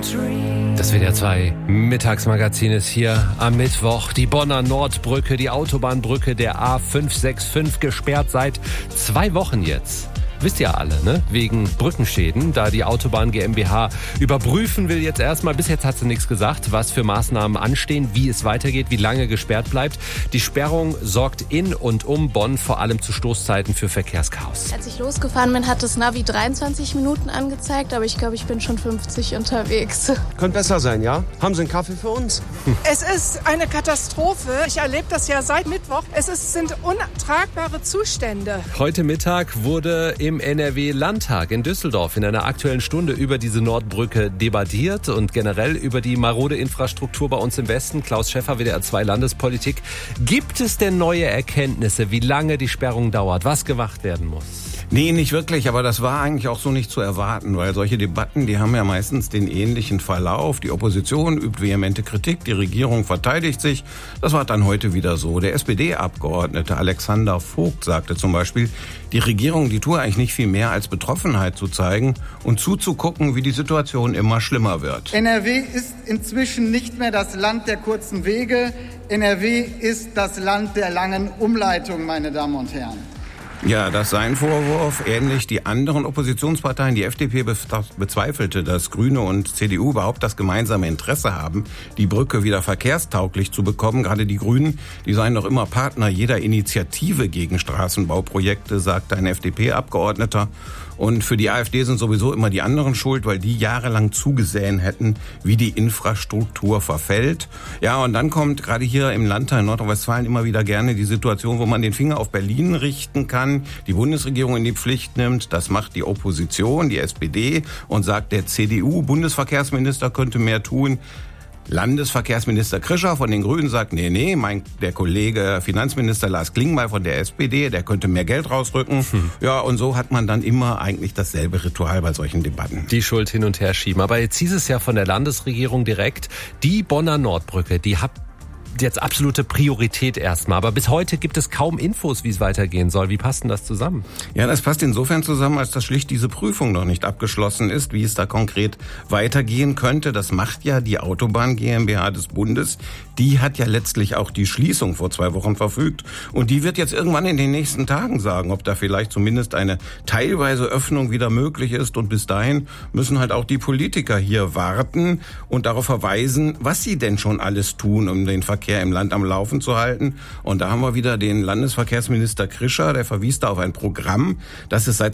Das WDR 2 Mittagsmagazin ist hier am Mittwoch. Die Bonner Nordbrücke, die Autobahnbrücke der A565 gesperrt seit 2 Wochen jetzt. Wisst ihr alle, ne? Wegen Brückenschäden, da die Autobahn GmbH überprüfen will jetzt erstmal. Bis jetzt hat sie nichts gesagt, was für Maßnahmen anstehen, wie es weitergeht, wie lange gesperrt bleibt. Die Sperrung sorgt in und um Bonn vor allem zu Stoßzeiten für Verkehrschaos. Als ich losgefahren bin, hat das Navi 23 Minuten angezeigt, aber ich glaube, ich bin schon 50 unterwegs. Könnte besser sein, ja? Haben Sie einen Kaffee für uns? Es ist eine Katastrophe. Ich erlebe das ja seit Mittwoch. Sind untragbare Zustände. Heute Mittag wurde im NRW-Landtag in Düsseldorf in einer Aktuellen Stunde über diese Nordbrücke debattiert und generell über die marode Infrastruktur bei uns im Westen. Klaus Schäffer, WDR 2 Landespolitik. Gibt es denn neue Erkenntnisse, wie lange die Sperrung dauert, was gemacht werden muss? Nee, nicht wirklich, aber das war eigentlich auch so nicht zu erwarten, weil solche Debatten, die haben ja meistens den ähnlichen Verlauf. Die Opposition übt vehemente Kritik, die Regierung verteidigt sich. Das war dann heute wieder so. Der SPD-Abgeordnete Alexander Vogt sagte zum Beispiel, die Regierung, die tue eigentlich nicht viel mehr als Betroffenheit zu zeigen und zuzugucken, wie die Situation immer schlimmer wird. NRW ist inzwischen nicht mehr das Land der kurzen Wege. NRW ist das Land der langen Umleitung, meine Damen und Herren. Ja, das sei ein Vorwurf. Ähnlich die anderen Oppositionsparteien. Die FDP bezweifelte, dass Grüne und CDU überhaupt das gemeinsame Interesse haben, die Brücke wieder verkehrstauglich zu bekommen. Gerade die Grünen, die seien doch immer Partner jeder Initiative gegen Straßenbauprojekte, sagte ein FDP-Abgeordneter. Und für die AfD sind sowieso immer die anderen schuld, weil die jahrelang zugesehen hätten, wie die Infrastruktur verfällt. Ja, und dann kommt gerade hier im Landtag in Nordrhein-Westfalen immer wieder gerne die Situation, wo man den Finger auf Berlin richten kann, die Bundesregierung in die Pflicht nimmt. Das macht die Opposition, die SPD, und sagt, der CDU-Bundesverkehrsminister könnte mehr tun. Landesverkehrsminister Krischer von den Grünen sagt, nee, der Kollege Finanzminister Lars Klingbeil von der SPD, der könnte mehr Geld rausrücken. Ja, und so hat man dann immer eigentlich dasselbe Ritual bei solchen Debatten. Die Schuld hin und her schieben. Aber jetzt hieß es ja von der Landesregierung direkt, die Bonner Nordbrücke, die hat jetzt absolute Priorität erstmal. Aber bis heute gibt es kaum Infos, wie es weitergehen soll. Wie passt denn das zusammen? Ja, das passt insofern zusammen, als dass schlicht diese Prüfung noch nicht abgeschlossen ist, wie es da konkret weitergehen könnte. Das macht ja die Autobahn GmbH des Bundes. Die hat ja letztlich auch die Schließung vor 2 Wochen verfügt. Und die wird jetzt irgendwann in den nächsten Tagen sagen, ob da vielleicht zumindest eine teilweise Öffnung wieder möglich ist. Und bis dahin müssen halt auch die Politiker hier warten und darauf verweisen, was sie denn schon alles tun, um den Verkehr im Land am Laufen zu halten. Und da haben wir wieder den Landesverkehrsminister Krischer, der verwies da auf ein Programm, das es seit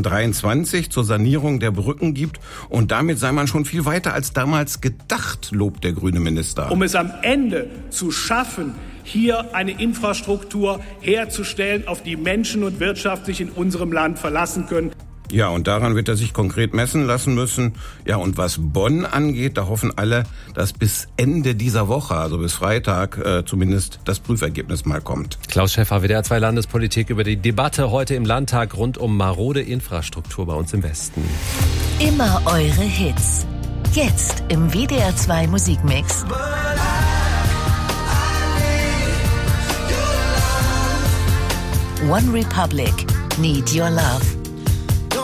2023 zur Sanierung der Brücken gibt. Und damit sei man schon viel weiter als damals gedacht, lobt der grüne Minister. Um es am Ende zu schaffen, hier eine Infrastruktur herzustellen, auf die Menschen und Wirtschaft sich in unserem Land verlassen können. Ja, und daran wird er sich konkret messen lassen müssen. Ja, und was Bonn angeht, da hoffen alle, dass bis Ende dieser Woche, also bis Freitag, zumindest das Prüfergebnis mal kommt. Klaus Schäffer, WDR 2 Landespolitik über die Debatte heute im Landtag rund um marode Infrastruktur bei uns im Westen. Immer eure Hits. Jetzt im WDR 2 Musikmix. One Republic, Need Your Love.